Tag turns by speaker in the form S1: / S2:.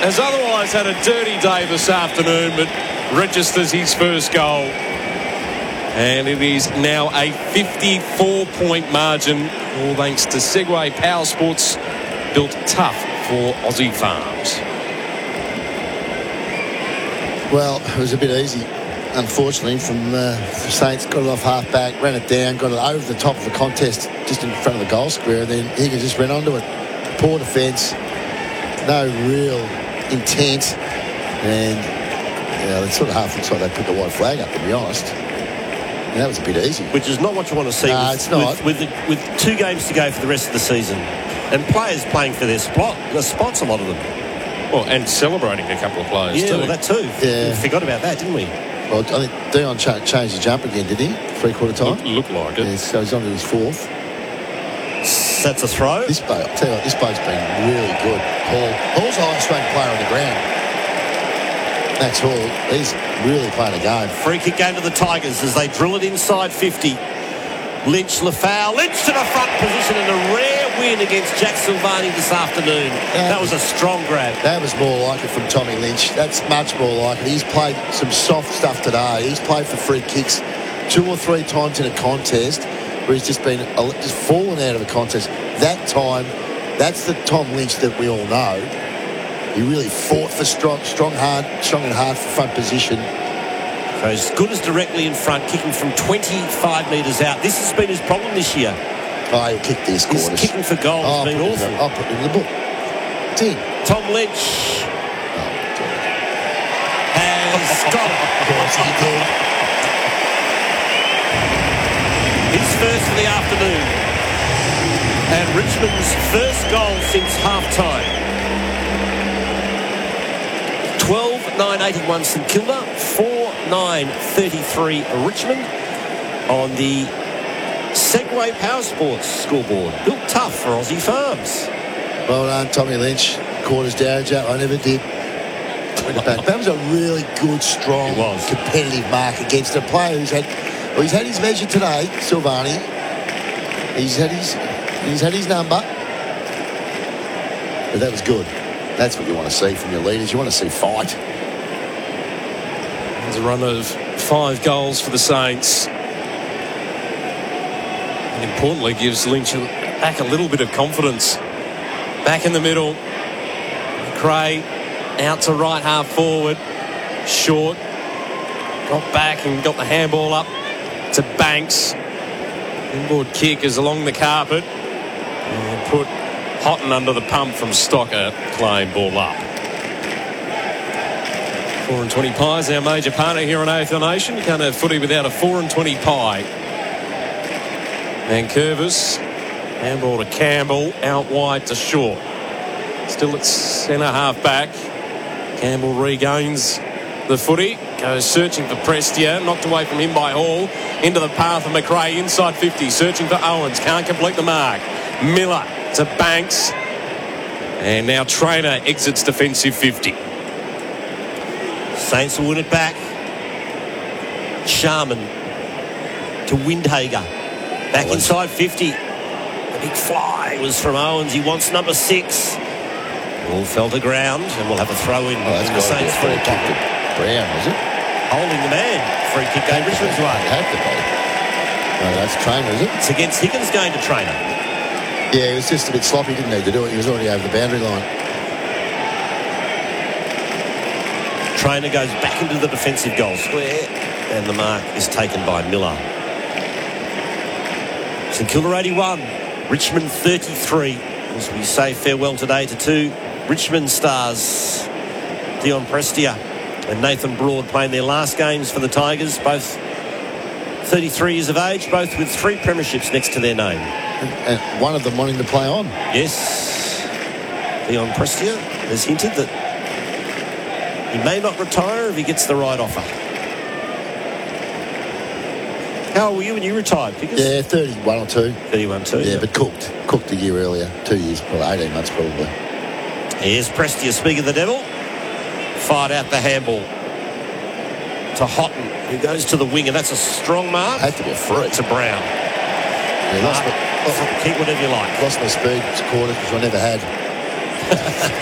S1: has otherwise had a dirty day this afternoon, but registers his first goal. And it is now a 54-point margin, all thanks to Segway Power Sports, built tough for Aussie farms.
S2: Well, it was a bit easy, unfortunately, from Saints. Got it off half-back, ran it down, got it over the top of the contest, just in front of the goal square, and then Higgins just ran onto it. Poor defence, no real intent, and it sort of half looks like they put the white flag up, to be honest. And that was a bit easy.
S3: Which is not what you want to see
S2: it's not.
S3: With 2 games to go for the rest of the season. And players playing for their spots, a lot of them.
S1: Well, and celebrating a couple of players too.
S3: Well, that too.
S2: Yeah.
S3: We forgot about that, didn't we?
S2: Well, I think Dion changed the jump again, did he? 3/4 time?
S1: Looked like it.
S2: Yeah, so he's on to his 4th.
S3: That's a throw.
S2: This bloke, I'll tell you what, this bloke's been really good. Hall's the highest ranked player on the ground. Max Hall, he's really playing a game.
S3: Free kick game to the Tigers as they drill it inside 50. Lynch, Lafau. Lynch to the front position and a rare win against Jack Silvani this afternoon. That was a strong grab.
S2: That was more like it from Tommy Lynch. That's much more like it. He's played some soft stuff today. He's played for free kicks 2 or 3 times in a contest where he's just been just fallen out of a contest. That time, that's the Tom Lynch that we all know. He really fought for strong and hard for front position.
S3: So as good as directly in front, kicking from 25 metres out. This has been his problem this year.
S2: Oh, he'll kick these
S3: His
S2: quarters.
S3: kicking for goals has been awful.
S2: I'll put it in the book. It's in.
S3: Tom Lynch has got it.
S2: Of course he did.
S3: His first for the afternoon. And Richmond's first goal since half-time. 12-9-81 St Kilda, 4-9-33 Richmond on the Segway Power Sports scoreboard. Built tough for Aussie farms.
S2: Well done, Tommy Lynch. Quarters down, Jack. I never did. That was a really good, strong, competitive mark against a player who's had his measure today, Silvani. He's had his number. But that was good. That's what you want to see from your leaders. You want to see fight.
S1: There's a run of 5 goals for the Saints. And importantly, gives Lynch back a little bit of confidence. Back in the middle. McRae out to right half forward. Short. Got back and got the handball up to Banks. Inboard kick is along the carpet. And put Houghton under the pump from Stocker. Claim ball up. 4 and 20 pies, our major partner here on AFL Nation. You can't have footy without a 4 and 20 pie. Mankervis. Handball to Campbell. Out wide to Short. Still at centre half back. Campbell regains the footy. Goes searching for Prestia. Knocked away from him by Hall. Into the path of McRae. Inside 50. Searching for Owens. Can't complete the mark. Miller to Banks. And now Trainer exits defensive 50.
S3: Saints will win it back. Sharman to Windhager. Back inside 50. The big fly was from Owens. He wants number 6. All fell to ground, and we'll have a throw in.
S2: That's
S3: the Saints
S2: free kick to Brown, was it?
S3: Holding the man. Free kick going Richmond's way.
S2: Had to be. No, that's Trainer, is it?
S3: It's against Higgins going to Trainer.
S2: Yeah, he was just a bit sloppy, didn't need to do it. He was already over the boundary line.
S3: Trainer goes back into the defensive goal square, and the mark is taken by Miller. St Kilda 81, Richmond 33. As we say farewell today to 2 Richmond stars, Dion Prestia and Nathan Broad, playing their last games for the Tigers, both 33 years of age, both with 3 premierships next to their name.
S2: And one of them wanting to play on.
S3: Yes. Dion Prestia has hinted that he may not retire if he gets the right offer. How old were you when you retired, Pickers?
S2: Yeah, 31 or 2.
S3: 31 too.
S2: Yeah, but cooked a year earlier. 2 years, probably 18 months probably.
S3: Here's Prestia, speak of the devil. Fired out the handball to Houghton, who goes to the wing, and that's a strong mark.
S2: Had to be a free.
S3: To Brown.
S2: Yeah,
S3: Keep whatever you like.
S2: Lost my speed, quarters, which I never had.